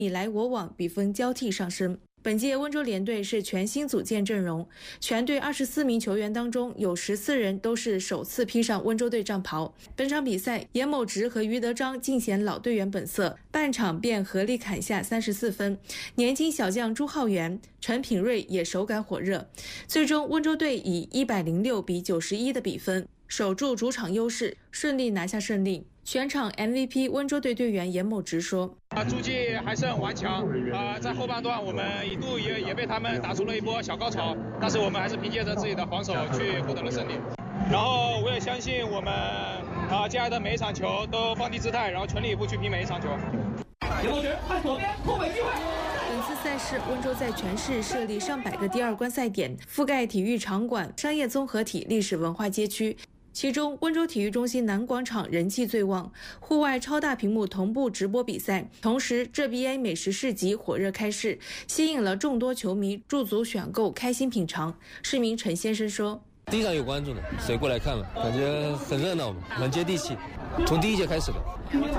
你来我往，比分交替上升。本届温州联队是全新组建阵容，全队24名球员当中有14人都是首次披上温州队战袍。本场比赛，严某直和于德章尽显老队员本色，半场便合力砍下34分。年轻小将朱浩元、陈品瑞也手感火热，最终温州队以106比91的比分守住主场优势，顺利拿下胜利。全场 MVP 温州队队员严某直说： 诸暨还是很顽强在后半段我们一度也被他们打出了一波小高潮，但是我们还是凭借着自己的防守去获得了胜利。然后我也相信我们接下来的每一场球都放低姿态，然后全力以赴去拼每一场球。 严某直看左边后卫机会。 本次赛事，温州在全市设立上百个第二关赛点，覆盖体育场馆、商业综合体、历史文化街区。其中，温州体育中心南广场人气最旺，户外超大屏幕同步直播比赛，同时浙 BA 美食市集火热开市，吸引了众多球迷驻足选购，开心品尝。市民陈先生说： 第一场有关注的，所以过来看了，感觉很热闹，蛮接地气。从第一节开始的，